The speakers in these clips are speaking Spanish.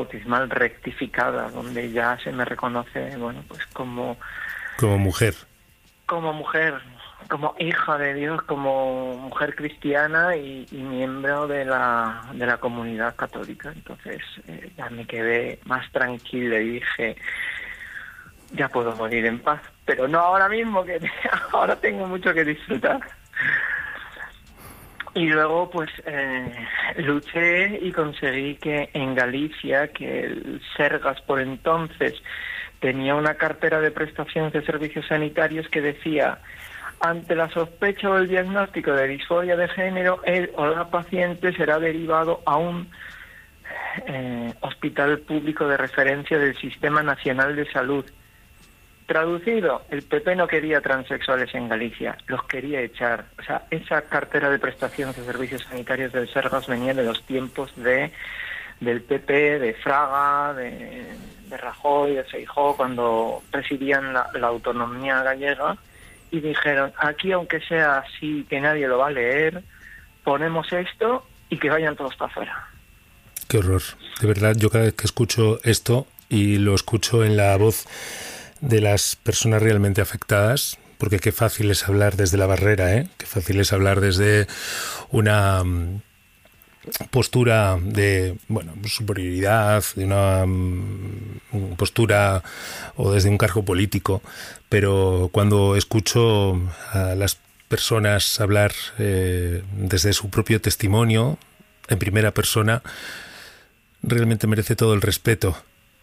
bautismal rectificada, donde ya se me reconoce, bueno, pues como mujer, como hija de Dios, como mujer cristiana y miembro de la comunidad católica. Entonces ya me quedé más tranquila y dije, ya puedo morir en paz, pero no ahora mismo, que ahora tengo mucho que disfrutar. Y luego pues luché y conseguí que en Galicia, que el Sergas por entonces tenía una cartera de prestaciones de servicios sanitarios que decía: ante la sospecha o el diagnóstico de disforia de género, el o la paciente será derivado a un hospital público de referencia del Sistema Nacional de Salud. Traducido, el PP no quería transexuales en Galicia, los quería echar. O sea, esa cartera de prestaciones de servicios sanitarios del Sergas venía de los tiempos del PP, de Fraga, de Rajoy, de Feijóo, cuando presidían la autonomía gallega, y dijeron, aquí aunque sea así, que nadie lo va a leer, ponemos esto y que vayan todos para afuera. Qué horror. De verdad, yo cada vez que escucho esto, y lo escucho en la voz de las personas realmente afectadas, porque qué fácil es hablar desde la barrera, ¿eh? Qué fácil es hablar desde una postura de, bueno, superioridad, de una postura o desde un cargo político, pero cuando escucho a las personas hablar desde su propio testimonio, en primera persona, realmente merece todo el respeto.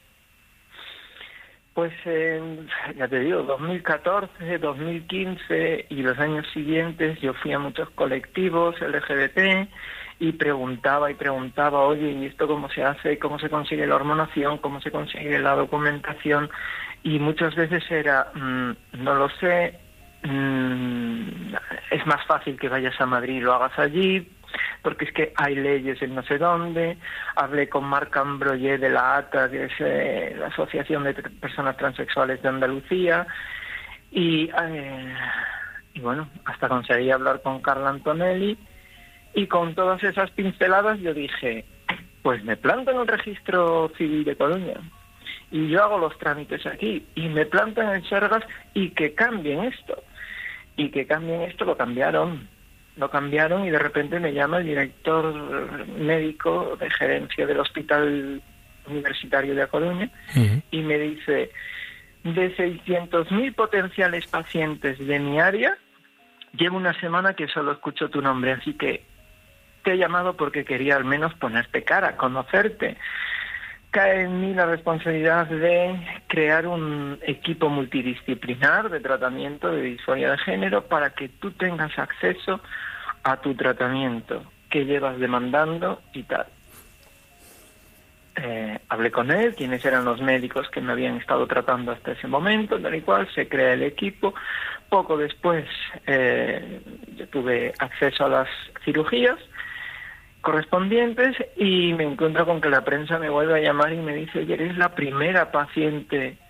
Pues ya te digo, 2014, 2015 y los años siguientes yo fui a muchos colectivos LGBT y preguntaba, oye, ¿y esto cómo se hace? ¿Cómo se consigue la hormonación? ¿Cómo se consigue la documentación? Y muchas veces era, no lo sé, es más fácil que vayas a Madrid y lo hagas allí, porque es que hay leyes en no sé dónde. Hablé con Marc Ambroyer de la ATA, que es la Asociación de Personas Transexuales de Andalucía, y bueno, hasta conseguí hablar con Carla Antonelli, y con todas esas pinceladas yo dije, pues me planto en el registro civil de Coruña, y yo hago los trámites aquí, y me planto en el Sergas, y que cambien esto. Y que cambien esto, lo cambiaron y de repente me llama el director médico de gerencia del Hospital Universitario de A Coruña, y me dice, de 600.000 potenciales pacientes de mi área, llevo una semana que solo escucho tu nombre, así que te he llamado porque quería al menos ponerte cara, conocerte. Cae en mí la responsabilidad de crear un equipo multidisciplinar de tratamiento de disforia de género para que tú tengas acceso a tu tratamiento que llevas demandando y tal. Hablé con él, quiénes eran los médicos que me habían estado tratando hasta ese momento, tal y cual, se crea el equipo. Poco después yo tuve acceso a las cirugías correspondientes y me encuentro con que la prensa me vuelve a llamar y me dice, oye, eres la primera paciente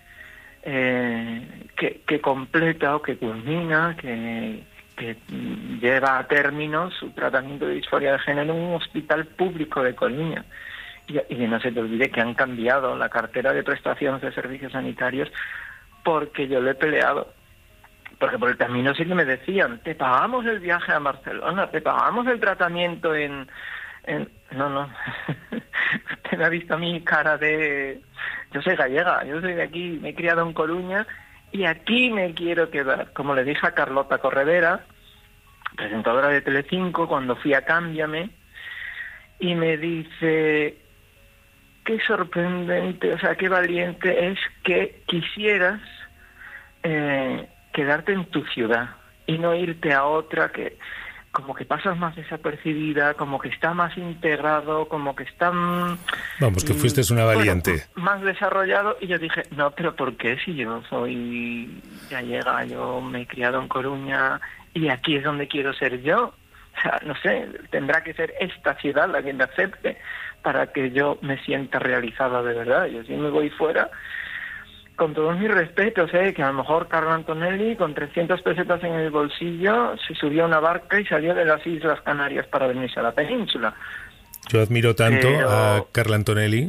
que completa o que culmina, que lleva a término su tratamiento de disforia de género en un hospital público de Coruña. Y no se te olvide que han cambiado la cartera de prestaciones de servicios sanitarios porque yo lo he peleado. Porque por el camino sí que me decían, te pagamos el viaje a Barcelona, te pagamos el tratamiento en... No. Usted me ha visto a mi cara de... Yo soy gallega, yo soy de aquí, me he criado en Coruña y aquí me quiero quedar. Como le dije a Carlota Corredera, presentadora de Telecinco, cuando fui a Cámbiame, y me dice, qué sorprendente, o sea, qué valiente es que quisieras quedarte en tu ciudad y no irte a otra que como que pasas más desapercibida, como que está más integrado, como que está... Vamos, que fuiste una valiente. Bueno, más desarrollado. Y yo dije, no, pero ¿por qué? Si yo soy gallega, yo me he criado en Coruña y aquí es donde quiero ser yo. O sea, no sé, tendrá que ser esta ciudad la que me acepte para que yo me sienta realizada de verdad. Yo si me voy fuera... Con todos mis respetos, que a lo mejor Carlo Antonelli, con 300 pesetas en el bolsillo, se subió a una barca y salió de las Islas Canarias para venirse a la península. Yo admiro tanto a Carlo Antonelli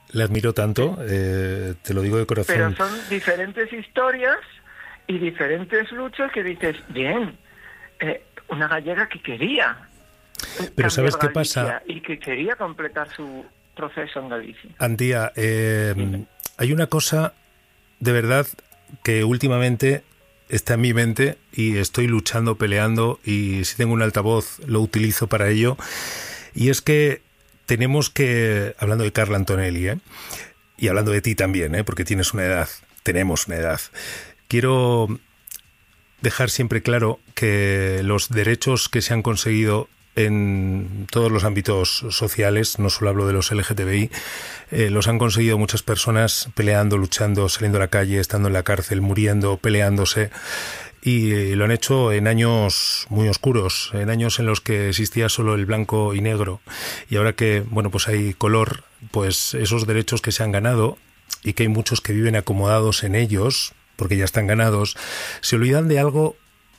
Le admiro tanto, te lo digo de corazón. Pero son diferentes historias y diferentes luchas que dices, bien, una gallega que quería pero ¿sabes qué Galicia pasa? y que quería completar su proceso en Galicia. Antía, hay una cosa de verdad que últimamente está en mi mente y estoy luchando, peleando, y si tengo un altavoz lo utilizo para ello, y es que tenemos que, hablando de Carla Antonelli, y hablando de ti también, porque tienes una edad, tenemos una edad, quiero dejar siempre claro que los derechos que se han conseguido en todos los ámbitos sociales, no solo hablo de los LGTBI, los han conseguido muchas personas peleando, luchando, saliendo a la calle, estando en la cárcel, muriendo, peleándose, y lo han hecho en años muy oscuros, en años en los que existía solo el blanco y negro, y ahora que, bueno, pues hay color, pues esos derechos que se han ganado, y que hay muchos que viven acomodados en ellos, porque ya están ganados, se olvidan de algo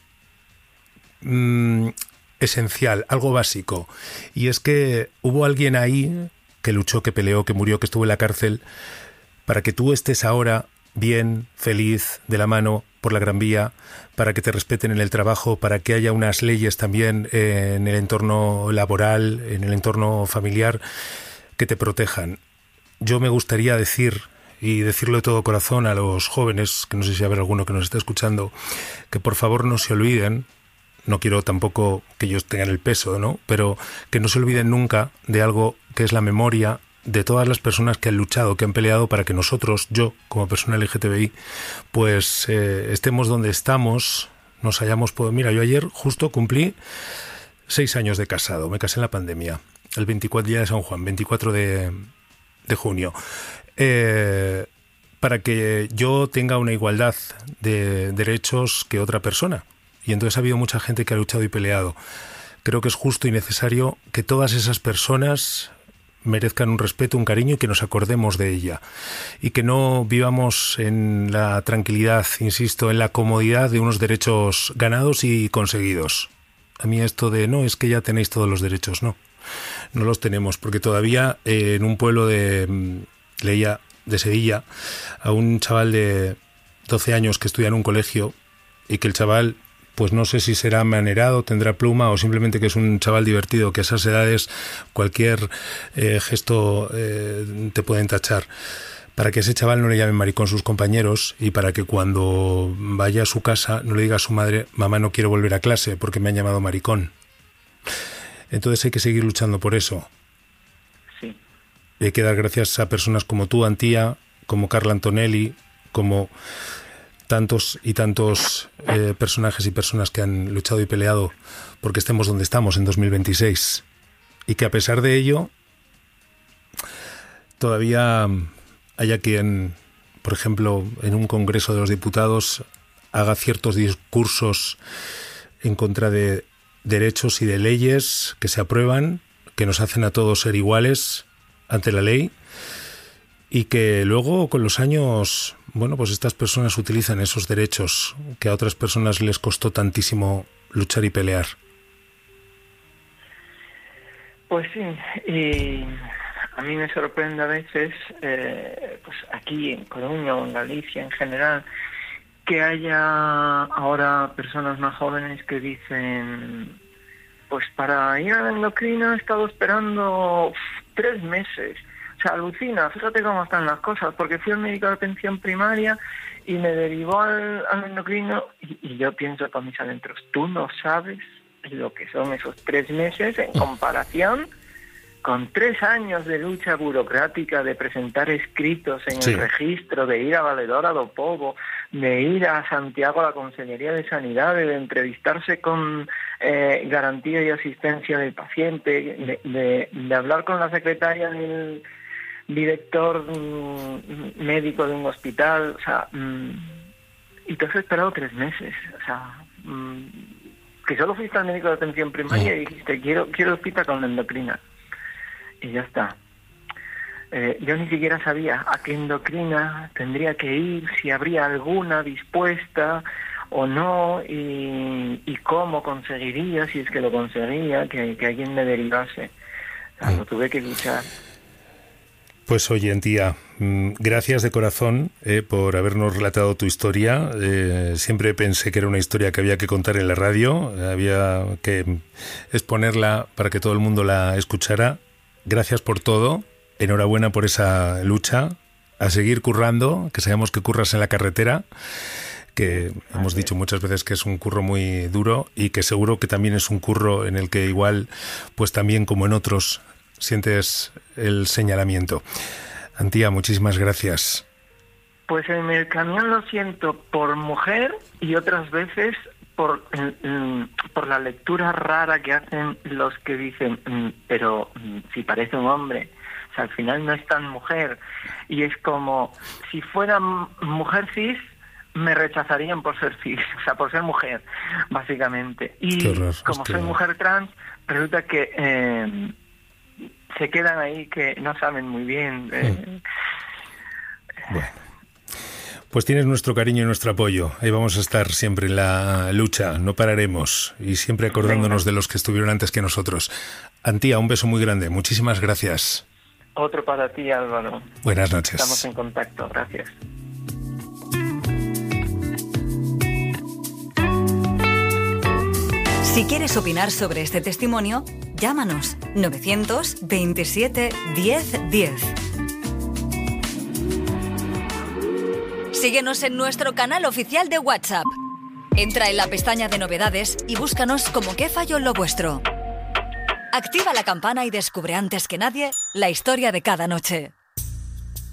esencial, algo básico, y es que hubo alguien ahí que luchó, que peleó, que murió, que estuvo en la cárcel para que tú estés ahora bien, feliz, de la mano por la Gran Vía, para que te respeten en el trabajo, para que haya unas leyes también en el entorno laboral, en el entorno familiar, que te protejan. Yo me gustaría decir, y decirlo de todo corazón a los jóvenes, que no sé si habrá alguno que nos esté escuchando, que por favor no se olviden. No quiero tampoco que ellos tengan el peso, ¿no? Pero que no se olviden nunca de algo que es la memoria de todas las personas que han luchado, que han peleado para que nosotros, yo como persona LGTBI, pues estemos donde estamos, nos hayamos podido... Mira, yo ayer justo cumplí 6 años de casado, me casé en la pandemia, el 24 día de San Juan, 24 de junio. Para que yo tenga una igualdad de derechos que otra persona. Y entonces ha habido mucha gente que ha luchado y peleado. Creo que es justo y necesario que todas esas personas merezcan un respeto, un cariño, y que nos acordemos de ella. Y que no vivamos en la tranquilidad, insisto, en la comodidad de unos derechos ganados y conseguidos. A mí esto de, no, es que ya tenéis todos los derechos, no los tenemos, porque todavía en un pueblo leía de Sevilla a un chaval de 12 años que estudia en un colegio, y que el chaval, pues no sé si será manerado, tendrá pluma, o simplemente que es un chaval divertido, que a esas edades cualquier gesto te pueden tachar. Para que ese chaval no le llamen maricón sus compañeros, y para que cuando vaya a su casa no le diga a su madre, mamá, no quiero volver a clase porque me han llamado maricón. Entonces hay que seguir luchando por eso. Sí. Y hay que dar gracias a personas como tú, Antía, como Carla Antonelli, como tantos y tantos personajes y personas que han luchado y peleado porque estemos donde estamos en 2026. Y que a pesar de ello, todavía haya quien, por ejemplo, en un Congreso de los Diputados, haga ciertos discursos en contra de derechos y de leyes que se aprueban, que nos hacen a todos ser iguales ante la ley, y que luego con los años, bueno, pues estas personas utilizan esos derechos que a otras personas les costó tantísimo luchar y pelear. Pues sí, y a mí me sorprende a veces, pues aquí en Coruña o en Galicia en general, que haya ahora personas más jóvenes que dicen, pues para ir a la endocrina he estado esperando 3 meses. O sea, alucina, fíjate cómo están las cosas, porque fui al médico de atención primaria y me derivó al endocrino, y yo pienso con mis adentros, tú no sabes lo que son esos 3 meses en comparación con 3 años de lucha burocrática, de presentar escritos en el registro, de ir a Valedora do Pobo, de ir a Santiago a la Consellería de Sanidad, de entrevistarse con garantía y asistencia del paciente, de hablar con la secretaria del director médico de un hospital, o sea, y te has esperado 3 meses, o sea, que solo fuiste al médico de atención primaria y dijiste, quiero cita con la endocrina. Y ya está. Yo ni siquiera sabía a qué endocrina tendría que ir, si habría alguna dispuesta o no, y cómo conseguiría, si es que lo conseguiría, que alguien me derivase. O sea, lo tuve que luchar. Pues oye, Antía, gracias de corazón por habernos relatado tu historia. Siempre pensé que era una historia que había que contar en la radio, había que exponerla para que todo el mundo la escuchara. Gracias por todo, enhorabuena por esa lucha, a seguir currando, que sabemos que curras en la carretera, que hemos dicho muchas veces que es un curro muy duro y que seguro que también es un curro en el que igual, pues también como en otros, sientes el señalamiento. Antía, muchísimas gracias. Pues en el camión lo siento por mujer y otras veces por la lectura rara que hacen los que dicen, pero si parece un hombre, o sea, al final no es tan mujer. Y es como, si fuera mujer cis, me rechazarían por ser cis, o sea, por ser mujer, básicamente. Y como soy mujer trans, resulta que se quedan ahí que no saben muy bien. Bueno, pues tienes nuestro cariño y nuestro apoyo. Ahí vamos a estar siempre en la lucha, no pararemos y siempre acordándonos de los que estuvieron antes que nosotros. Antía, un beso muy grande. Muchísimas gracias. Otro para ti, Álvaro. Buenas noches. Estamos en contacto. Gracias. Si quieres opinar sobre este testimonio, llámanos 927 10 10. Síguenos en nuestro canal oficial de WhatsApp. Entra en la pestaña de novedades y búscanos como ¿Qué falló en lo vuestro? Activa la campana y descubre antes que nadie la historia de cada noche.